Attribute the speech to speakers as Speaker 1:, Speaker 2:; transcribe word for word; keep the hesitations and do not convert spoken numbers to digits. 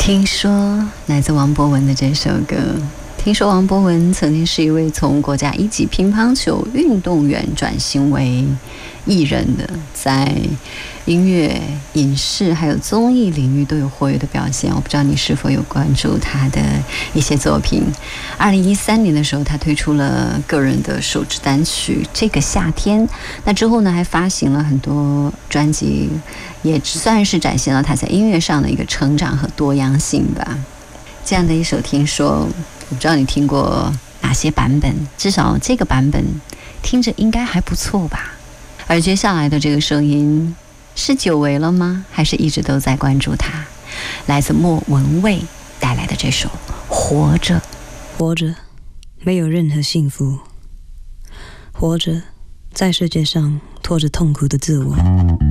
Speaker 1: 听说来自王博文的这首歌。听说王博文曾经是一位从国家一级乒乓球运动员转型为艺人的，在音乐、影视还有综艺领域都有活跃的表现。我不知道你是否有关注他的一些作品。二零一三年的时候，他推出了个人的首支单曲《这个夏天》，那之后呢，还发行了很多专辑，也算是展现了他在音乐上的一个成长和多样性吧。这样的一首《听说》，我不知道你听过哪些版本，至少这个版本听着应该还不错吧。而接下来的这个声音是久违了吗？还是一直都在关注它？来自莫文蔚带来的这首《活着》。
Speaker 2: 活着，没有任何幸福。活着，在世界上拖着痛苦的自我。